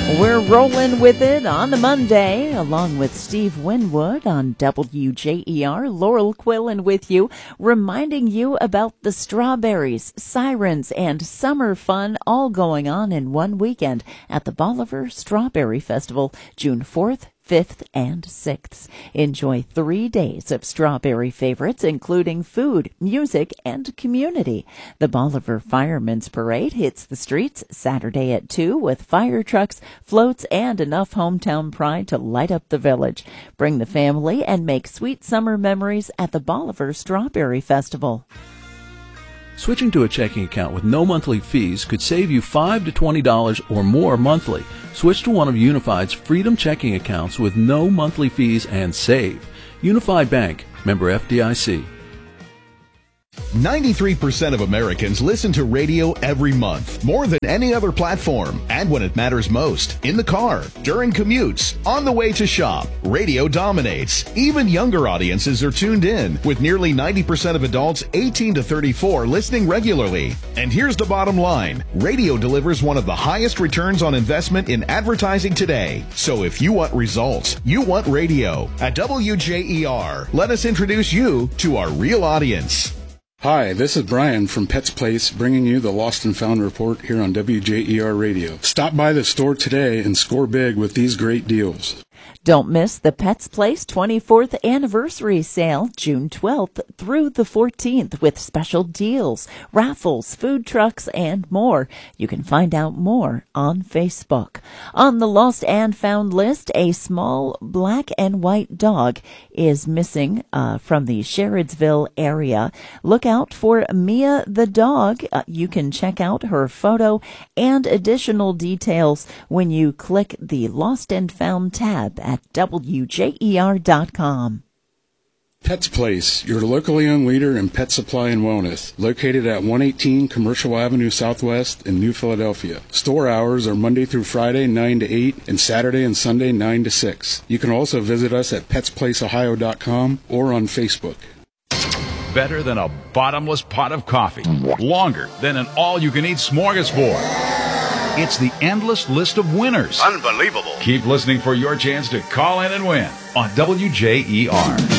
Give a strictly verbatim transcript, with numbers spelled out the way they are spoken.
We're rolling with it on the Monday, along with Steve Winwood on W J E R. Laurel Quillen with you, reminding you about the strawberries, sirens, and summer fun all going on in one weekend at the Bolivar Strawberry Festival, June fourth, fifth, and sixth. Enjoy three days of strawberry favorites, including food, music, and community. The Bolivar Firemen's Parade hits the streets Saturday at two with fire trucks, floats, and enough hometown pride to light up the village. Bring the family and make sweet summer memories at the Bolivar Strawberry Festival. Switching to a checking account with no monthly fees could save you five to twenty dollars or more monthly. Switch to one of Unified's Freedom checking accounts with no monthly fees and save. Unified Bank, member F D I C. ninety-three percent of Americans listen to radio every month, more than any other platform. And when it matters most, in the car, during commutes, on the way to shop, radio dominates. Even younger audiences are tuned in, with nearly ninety percent of adults eighteen to thirty-four listening regularly. And here's the bottom line. Radio delivers one of the highest returns on investment in advertising today. So if you want results, you want radio. At W J E R, let us introduce you to our real audience. Hi, this is Brian from Pets Place, bringing you the Lost and Found Report here on W J E R Radio. Stop by the store today and score big with these great deals. Don't miss the Pets Place twenty-fourth Anniversary Sale, June twelfth through the fourteenth, with special deals, raffles, food trucks, and more. You can find out more on Facebook. On the Lost and Found list, a small black and white dog is missing uh, from the Sherrodsville area. Look out for Mia the dog. Uh, you can check out her photo and additional details when you click the Lost and Found tab at W J E R dot com. Pets Place, your locally owned leader in pet supply and wellness, located at one eighteen Commercial Avenue Southwest in New Philadelphia. Store hours are Monday through Friday, nine to eight, and Saturday and Sunday, nine to six. You can also visit us at pets place ohio dot com or on Facebook. Better than a bottomless pot of coffee. Longer than an all-you-can-eat smorgasbord. It's the endless list of winners. Unbelievable. Keep listening for your chance to call in and win on W J E R.